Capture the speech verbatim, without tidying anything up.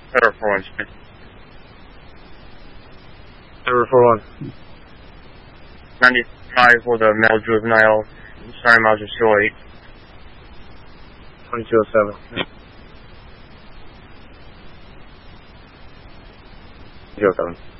Error four one. Error four one. ninety-five for the male juvenile. Starting miles are two oh eight. twenty-two oh seven. zero seven.